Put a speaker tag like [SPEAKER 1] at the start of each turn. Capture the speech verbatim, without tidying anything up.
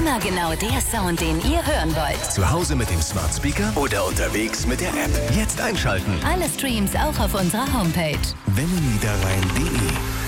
[SPEAKER 1] Immer genau der Sound, den ihr hören wollt.
[SPEAKER 2] Zu Hause mit dem Smart Speaker oder unterwegs mit der App. Jetzt einschalten.
[SPEAKER 1] Alle Streams auch auf unserer Homepage.
[SPEAKER 2] wenneniederrhein punkt de